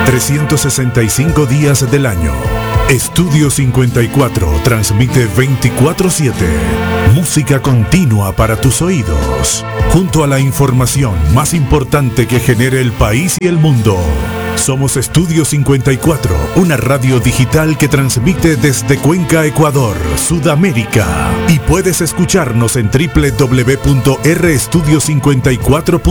365 días del año. Estudio 54 transmite 24/7. Música continua para tus oídos, junto a la información más importante que genere el país y el mundo. Somos Estudio 54, una radio digital que transmite desde Cuenca, Ecuador, Sudamérica. Y puedes escucharnos en www.restudio54.com.